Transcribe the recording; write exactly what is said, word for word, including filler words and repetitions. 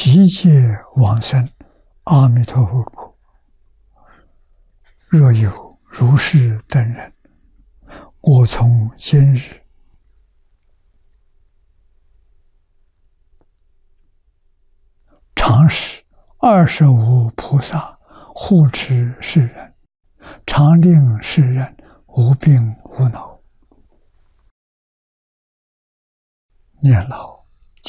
悉皆往生阿弥陀佛国。若有如是等人，我从今日常使二十无菩萨护持世人，常令世人无病无恼。念老